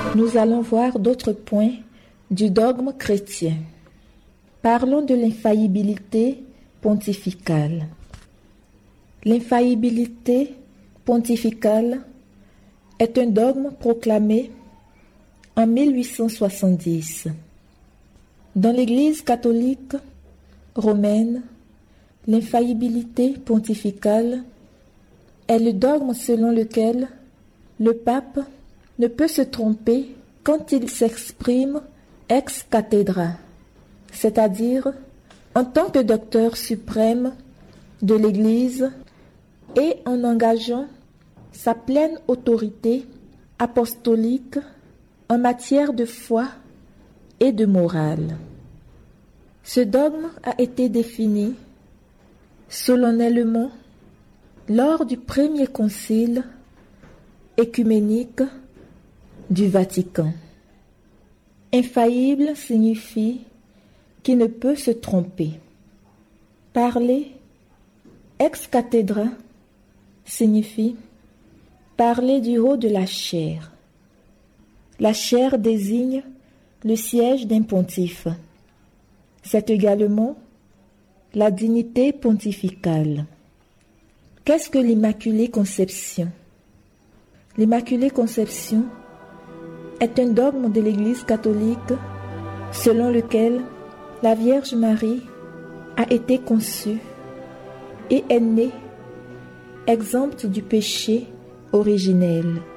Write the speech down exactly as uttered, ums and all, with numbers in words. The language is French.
Nous allons voir d'autres points du dogme chrétien. Parlons de l'infaillibilité pontificale. L'infaillibilité pontificale est un dogme proclamé en mille huit cent soixante-dix. Dans l'Église catholique romaine, l'infaillibilité pontificale est le dogme selon lequel le pape ne peut se tromper quand il s'exprime ex cathedra, c'est-à-dire en tant que docteur suprême de l'Église et en engageant sa pleine autorité apostolique en matière de foi et de morale. Ce dogme a été défini solennellement lors du premier concile œcuménique du Vatican. Infaillible signifie qui ne peut se tromper. Parler ex cathedra signifie parler du haut de la chaire. La chaire désigne le siège d'un pontife. C'est également la dignité pontificale. Qu'est-ce que l'Immaculée Conception? L'Immaculée Conception est un dogme de l'Église catholique selon lequel la Vierge Marie a été conçue et est née exempte du péché originel.